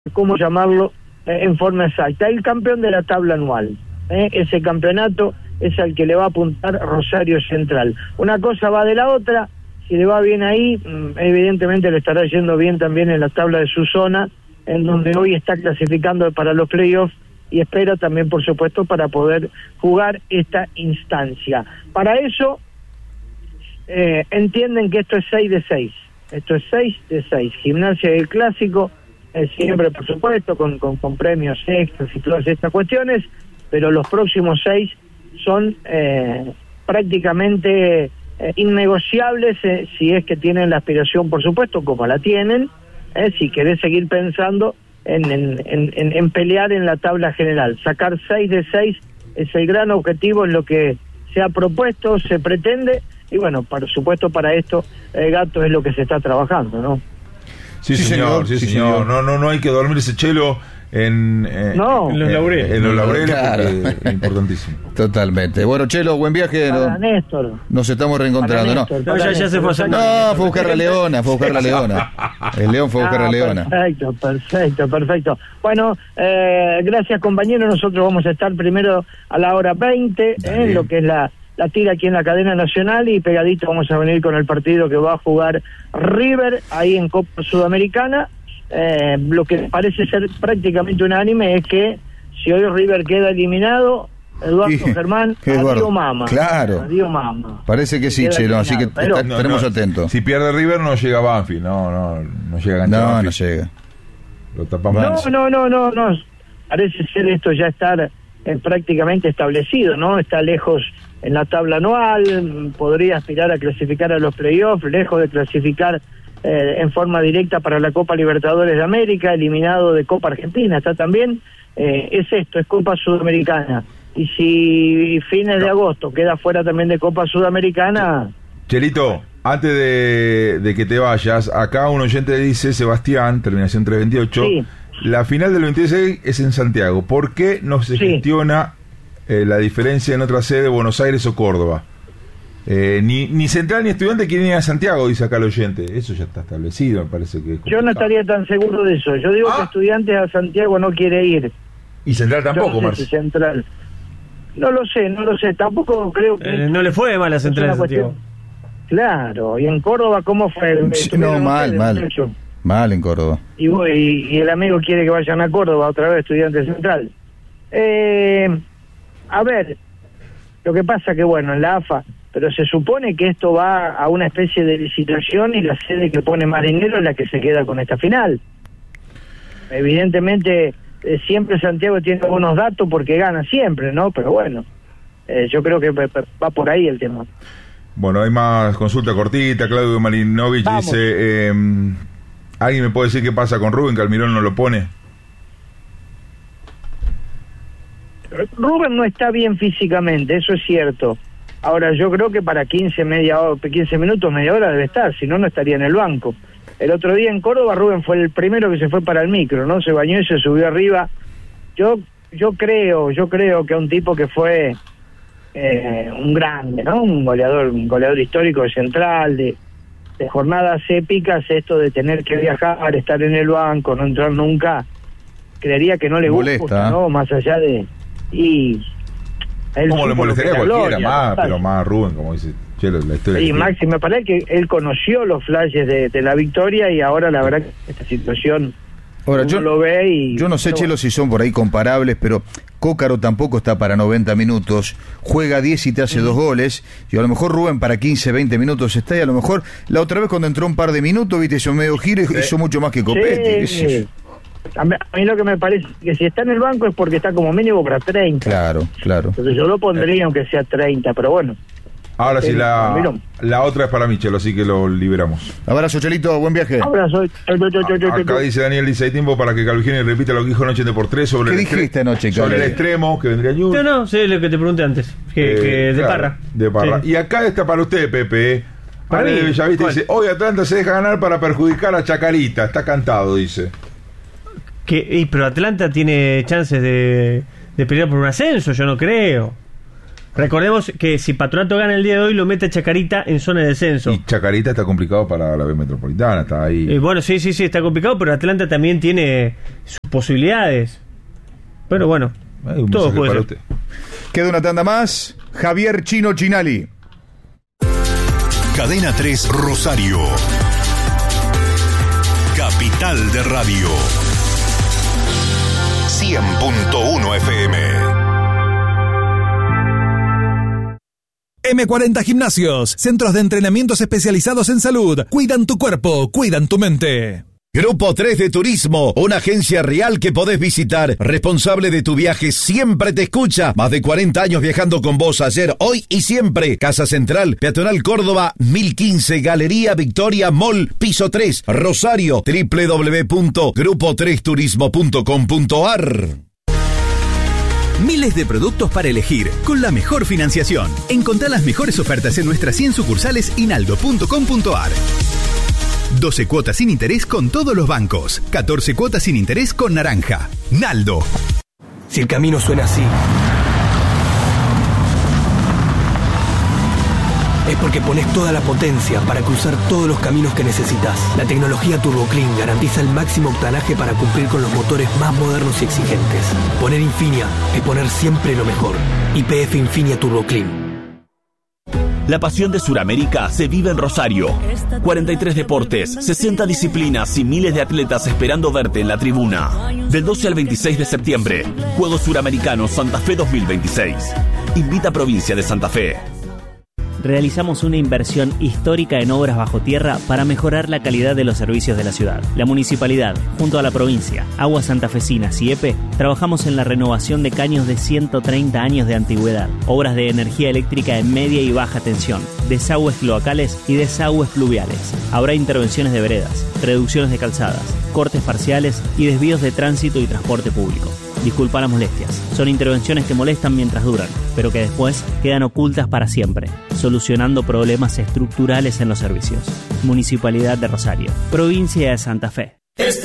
cómo llamarlo en forma exacta. El campeón de la tabla anual. Ese campeonato es al que le va a apuntar Rosario Central. Una cosa va de la otra. Si le va bien ahí, evidentemente le estará yendo bien también en la tabla de su zona, en donde hoy está clasificando para los playoffs y espera también, por supuesto, para poder jugar esta instancia. Para eso, entienden que esto es 6 de 6. Esto es 6 de 6. Gimnasia del Clásico, siempre, por supuesto, con premios extras y todas estas cuestiones, pero los próximos 6 son prácticamente innegociables, si es que tienen la aspiración, por supuesto, como la tienen, si querés seguir pensando en pelear en la tabla general. Sacar 6 de 6 es el gran objetivo, en lo que se ha propuesto, se pretende, y bueno, por supuesto para esto, Gato, es lo que se está trabajando, ¿no? Sí, señor. No hay que dormirse, Chelo, en los laureles. En los laureles, claro. Es importantísimo. Totalmente. Bueno, Chelo, buen viaje. Para Néstor. Nos estamos reencontrando, Néstor, ¿no? Ya se fue a No, fue a buscar la Leona, El León fue a buscar la Leona. Perfecto. Bueno, gracias, compañeros. Nosotros vamos a estar primero a la hora 20, lo que es la tira aquí en la cadena nacional, y pegadito vamos a venir con el partido que va a jugar River ahí en Copa Sudamericana. Lo que parece ser prácticamente unánime es que si hoy River queda eliminado, Eduardo Germán, adiós mama. Claro. Adiós mama. Parece que sí, Chelo, así que estaremos atentos. Si pierde River no llega a Banfield, no llega a No llega. Lo tapamos. No. Parece ser esto ya estar prácticamente establecido, ¿no? Está lejos en la tabla anual, podría aspirar a clasificar a los playoffs, lejos de clasificar en forma directa para la Copa Libertadores de América, eliminado de Copa Argentina, está también, es Copa Sudamericana, y si fines de agosto queda fuera también de Copa Sudamericana... Chelito, antes de que te vayas, acá un oyente dice, Sebastián, terminación 328, sí. La final del 26 es en Santiago, ¿por qué no se gestiona la diferencia en otra sede, Buenos Aires o Córdoba? Ni Central ni Estudiante quieren ir a Santiago, dice acá el oyente. Eso ya está establecido, me parece que es complicado. Yo no estaría tan seguro de eso. Yo digo que Estudiantes a Santiago no quiere ir. Y Central tampoco, no sé si Central. No lo sé. Tampoco creo que... no le fue mal a Central de Santiago. Claro, y en Córdoba, ¿cómo fue? No, mal en Córdoba. Y el amigo quiere que vayan a Córdoba otra vez, Estudiantes Central. A ver, lo que pasa que, bueno, en la AFA, pero se supone que esto va a una especie de licitación y la sede que pone más dinero es la que se queda con esta final. Evidentemente, siempre Santiago tiene algunos datos porque gana siempre, ¿no? Pero bueno, yo creo que va por ahí el tema. Bueno, hay más consulta cortita. Claudio Malinovich dice, ¿alguien me puede decir qué pasa con Rubén, que Almirón no lo pone? Rubén no está bien físicamente, eso es cierto. Ahora, yo creo que para 15 minutos, media hora debe estar, si no, no estaría en el banco. El otro día en Córdoba, Rubén fue el primero que se fue para el micro, ¿no? Se bañó y se subió arriba. Yo creo que un tipo que fue un grande, ¿no? Un goleador histórico de Central, de jornadas épicas, esto de tener que viajar, estar en el banco, no entrar nunca, creería que no le gusta, ¿no? Más allá de... ¿Cómo le molestaría a cualquiera? Pero más Rubén, como dice Chelo, la historia. Y Maxi, me parece que él conoció los flashes de la victoria, y ahora la verdad que esta situación yo lo ve y... Yo no sé, Chelo, si son por ahí comparables, pero Cócaro tampoco está para 90 minutos, juega 10 y te hace 2 goles, y a lo mejor Rubén para 15, 20 minutos está, y a lo mejor la otra vez cuando entró un par de minutos, viste, hizo medio giro y hizo mucho más que Copetti. Sí. A mí lo que me parece que si está en el banco es porque está como mínimo para 30. Claro. Entonces yo lo pondría aunque sea 30, pero bueno. Ahora sí, la otra es para Michelo, así que lo liberamos. Abrazo, Chelito, buen viaje. Abrazo. Acá dice Daniel, dice, hay tiempo para que Calvijini repita lo que dijo anoche de por 3 sobre... ¿Qué dijiste anoche, sobre el extremo, que vendría Ñur? No, sé lo que te pregunté antes, que de Parra. De Parra. Sí. Y acá está para usted, Pepe. Ale de Bellavista dice, hoy Atlanta se deja ganar para perjudicar a Chacarita. Está cantado, dice. Pero Atlanta tiene chances de pelear por un ascenso, yo no creo. Recordemos que si Patronato gana el día de hoy, lo mete a Chacarita en zona de descenso. Y Chacarita está complicado para la B Metropolitana, está ahí. Bueno, sí, está complicado, pero Atlanta también tiene sus posibilidades. Pero bueno, todo puede ser. Usted. Queda una tanda más. Javier Chino Chinali. Cadena 3 Rosario. Capital de Radio. 100.1 FM. M40 Gimnasios, centros de entrenamientos especializados en salud. Cuidan tu cuerpo, cuidan tu mente. Grupo 3 de Turismo, una agencia real que podés visitar. Responsable de tu viaje, siempre te escucha. Más de 40 años viajando con vos, ayer, hoy y siempre. Casa Central, Peatonal Córdoba, 1015, Galería Victoria Mall, piso 3, Rosario, www.grupo3turismo.com.ar. Miles de productos para elegir, con la mejor financiación. Encontrá las mejores ofertas en nuestras 100 sucursales inaldo.com.ar. 12 cuotas sin interés con todos los bancos. 14 cuotas sin interés con Naranja. Naldo. Si el camino suena así, es porque pones toda la potencia para cruzar todos los caminos que necesitas. La tecnología Turbo Clean garantiza el máximo octanaje para cumplir con los motores más modernos y exigentes. Poner Infinia es poner siempre lo mejor. YPF Infinia Turbo Clean. La pasión de Sudamérica se vive en Rosario. 43 deportes, 60 disciplinas y miles de atletas esperando verte en la tribuna. Del 12 al 26 de septiembre, Juegos Suramericanos Santa Fe 2026. Invita a Provincia de Santa Fe. Realizamos una inversión histórica en obras bajo tierra para mejorar la calidad de los servicios de la ciudad. La municipalidad, junto a la provincia, Aguas Santafesinas y EPE, trabajamos en la renovación de caños de 130 años de antigüedad, obras de energía eléctrica en media y baja tensión, desagües cloacales y desagües pluviales. Habrá intervenciones de veredas, reducciones de calzadas, cortes parciales y desvíos de tránsito y transporte público. Disculpa las molestias, son intervenciones que molestan mientras duran, pero que después quedan ocultas para siempre, solucionando problemas estructurales en los servicios. Municipalidad de Rosario, Provincia de Santa Fe.